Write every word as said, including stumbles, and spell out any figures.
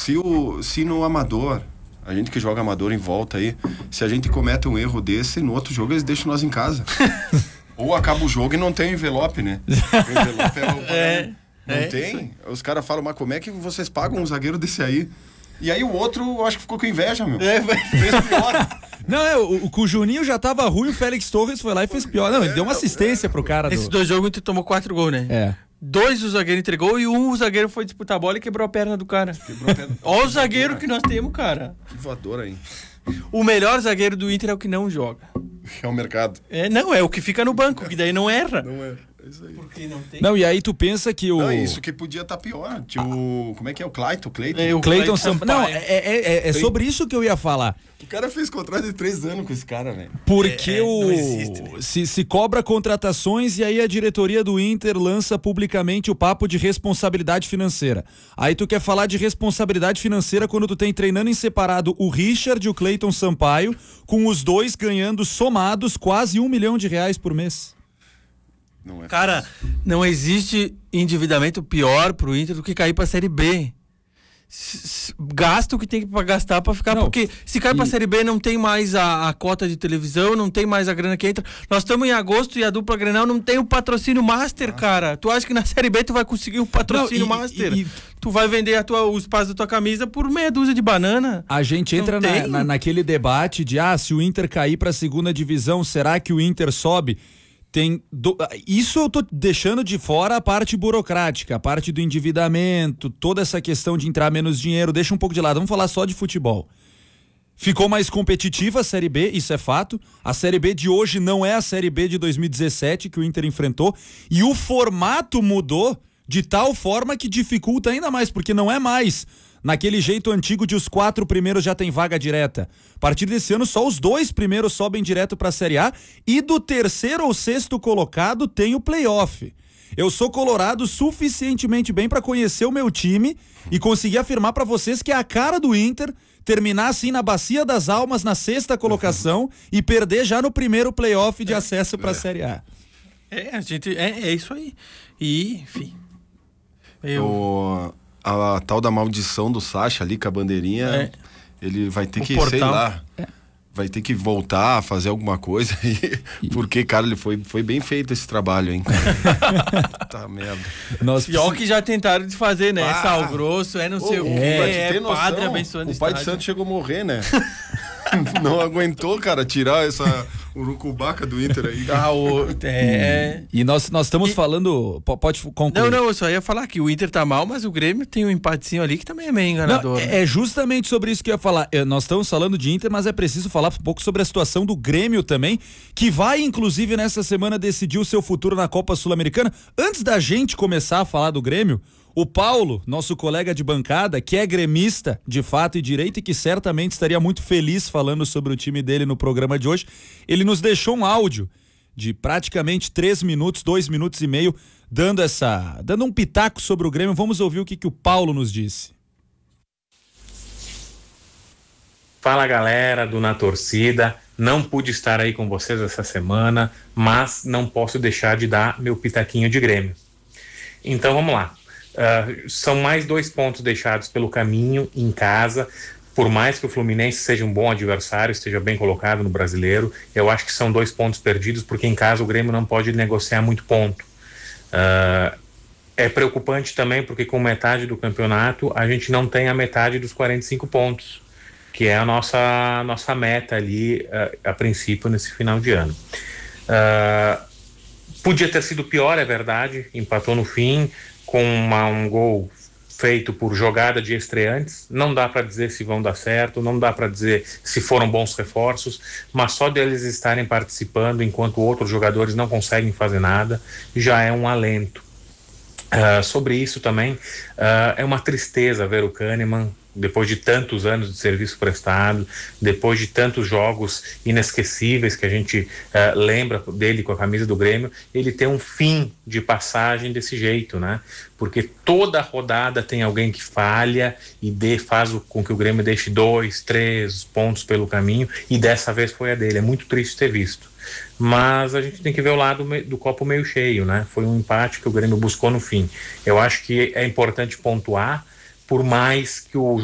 Se, o, se no amador, a gente que joga amador em volta aí, se a gente comete um erro desse, no outro jogo eles deixam nós em casa. Ou acaba o jogo e não tem envelope, né? O envelope é o... É, não é tem? Os caras falam, mas como é que vocês pagam um zagueiro desse aí? E aí o outro, eu acho que ficou com inveja, meu. É, fez pior. Não, é, o, o Juninho já tava ruim, o Félix Torres foi lá e fez pior. Não, ele deu uma assistência pro cara. Nesses do... dois jogos, o Inter tomou quatro gols, né? É. Dois o zagueiro entregou e um o zagueiro foi disputar a bola e quebrou a perna do cara. Quebrou a perna. Olha o zagueiro que nós temos, cara. Que voadora, hein? O melhor zagueiro do Inter é o que não joga. É o mercado. É, não, é o que fica no banco, que daí não erra. Não é. É isso aí. Porque não tem. Não, e aí tu pensa que o... Não, isso que podia estar tá pior. Tinha o... Como é que é? O Clayton? Clayton? É, o Cleiton Cleiton Sampaio. Não, Sampaio. é, é, é, é sobre isso que eu ia falar. O cara fez contrato de três anos com esse cara, velho. Porque É, é, o... não existe, né? se, se cobra contratações e aí a diretoria do Inter lança publicamente o papo de responsabilidade financeira. Aí tu quer falar de responsabilidade financeira quando tu tem treinando em separado o Richard e o Cleiton Sampaio, com os dois ganhando somados quase um milhão de reais por mês. Não é Cara, não existe endividamento pior pro Inter do que cair pra Série B. S- s- Gasta o que tem pra gastar pra ficar. Não, Porque se cai pra e- Série B, não tem mais a, a cota de televisão, não tem mais a grana que entra. Nós estamos em agosto e a dupla Grenal não tem o patrocínio Master, cara. Tu acha que na Série B tu vai conseguir um patrocínio Não, e- Master? e- e- Tu vai vender a tua, o espaço da tua camisa por meia dúzia de banana. A gente Não entra na, tem? na- naquele debate de, ah, se o Inter cair pra segunda divisão, será que o Inter sobe? Tem do... Isso eu tô deixando de fora a parte burocrática, a parte do endividamento, toda essa questão de entrar menos dinheiro, deixa um pouco de lado, vamos falar só de futebol. Ficou mais competitiva a Série B, isso é fato. A Série B de hoje não é a Série B de dois mil e dezessete que o Inter enfrentou, e o formato mudou de tal forma que dificulta ainda mais, porque não é mais naquele jeito antigo de os quatro primeiros já tem vaga direta. A partir desse ano, só os dois primeiros sobem direto para a Série A e do terceiro ou sexto colocado tem o playoff. Eu sou colorado suficientemente bem para conhecer o meu time e conseguir afirmar para vocês que é a cara do Inter terminar assim na Bacia das Almas na sexta colocação e perder já no primeiro playoff de acesso para a Série A. É, a gente. É, é isso aí. E, enfim. Eu. O, a, a tal da maldição do Sacha ali com a bandeirinha, É. ele vai ter O que, portal. sei lá, vai ter que voltar a fazer alguma coisa aí, porque, cara, ele foi, foi bem feito esse trabalho, hein, cara. Tá merda. Nós Pior que já tentaram de fazer, né? Ah. Sal grosso, é não sei o Ô, quê, pra te é, ter noção, padre abençoando o pai de estádio. Santos chegou a morrer, né? Não aguentou, cara, tirar essa urucubaca do Inter aí. Ah, o, é... E nós, nós estamos E- falando. po- Pode concluir. Não, não, eu só ia falar que o Inter tá mal, mas o Grêmio tem um empatezinho ali que também é meio enganador. Não, né? é justamente sobre isso que eu ia falar. É, nós estamos falando de Inter, mas é preciso falar um pouco sobre a situação do Grêmio também, que vai, inclusive, nessa semana decidir o seu futuro na Copa Sul-Americana. Antes da gente começar a falar do Grêmio, o Paulo, nosso colega de bancada, que é gremista de fato e direito e que certamente estaria muito feliz falando sobre o time dele no programa de hoje, ele nos deixou um áudio de praticamente três minutos, dois minutos e meio, dando essa, dando um pitaco sobre o Grêmio. Vamos ouvir o que, que o Paulo nos disse. Fala galera do Na Torcida, não pude estar aí com vocês essa semana, mas não posso deixar de dar meu pitaquinho de Grêmio. Então vamos lá, uh, são mais dois pontos deixados pelo caminho em casa, por mais que o Fluminense seja um bom adversário, esteja bem colocado no Brasileiro, eu acho que são dois pontos perdidos, porque em casa o Grêmio não pode negociar muito ponto. Uh, é preocupante também porque com metade do campeonato a gente não tem a metade dos quarenta e cinco pontos, que é a nossa, nossa meta ali, uh, a princípio, nesse final de ano. Uh, podia ter sido pior, é verdade, empatou no fim, com uma, um gol feito por jogada de estreantes, não dá para dizer se vão dar certo, não dá para dizer se foram bons reforços, mas só deles estarem participando enquanto outros jogadores não conseguem fazer nada, já é um alento. Uh, sobre isso também, uh, é uma tristeza ver o Kahneman, depois de tantos anos de serviço prestado, depois de tantos jogos inesquecíveis que a gente uh, lembra dele com a camisa do Grêmio, ele ter um fim de passagem desse jeito, né? Porque toda rodada tem alguém que falha e de, faz o, com que o Grêmio deixe dois, três pontos pelo caminho, e dessa vez foi a dele. É muito triste ter visto. Mas a gente tem que ver o lado do copo meio cheio, né? Foi um empate que o Grêmio buscou no fim. Eu acho que é importante pontuar, por mais que o